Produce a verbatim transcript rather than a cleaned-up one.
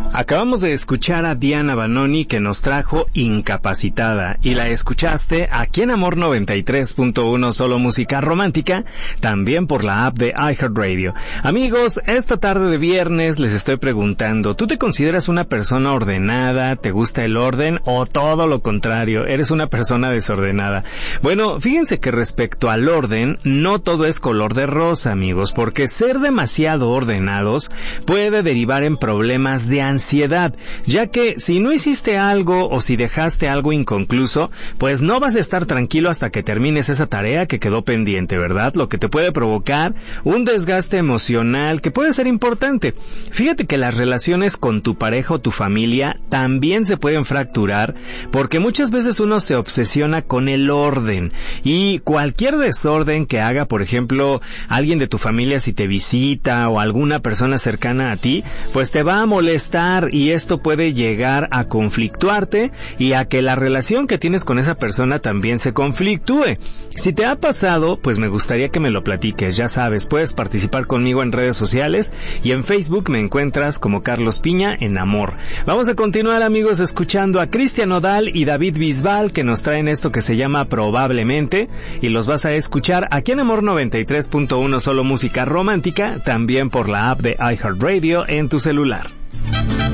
Acabamos de escuchar a Diana Banoni, que nos trajo Incapacitada, y la escuchaste aquí en Amor noventa y tres punto uno, solo música romántica, también por la app de iHeartRadio. Amigos, esta tarde de viernes les estoy preguntando, ¿tú te consideras una persona ordenada? ¿Te gusta el orden? ¿O todo lo contrario, eres una persona desordenada? Bueno, fíjense que respecto al orden, no todo es color de rosa, amigos, porque ser demasiado ordenados puede derivar en problemas de ansiedad. Ansiedad, ya que si no hiciste algo o si dejaste algo inconcluso, pues no vas a estar tranquilo hasta que termines esa tarea que quedó pendiente, ¿verdad? Lo que te puede provocar un desgaste emocional que puede ser importante. Fíjate que las relaciones con tu pareja o tu familia también se pueden fracturar porque muchas veces uno se obsesiona con el orden y cualquier desorden que haga, por ejemplo, alguien de tu familia si te visita o alguna persona cercana a ti, pues te va a molestar y esto puede llegar a conflictuarte y a que la relación que tienes con esa persona también se conflictúe. Si te ha pasado, pues me gustaría que me lo platiques. Ya sabes, puedes participar conmigo en redes sociales y en Facebook me encuentras como Carlos Piña en Amor. Vamos a continuar, amigos, escuchando a Cristian Nodal y David Bisbal, que nos traen esto que se llama Probablemente, y los vas a escuchar aquí en Amor noventa y tres punto uno, solo música romántica, también por la app de iHeartRadio en tu celular.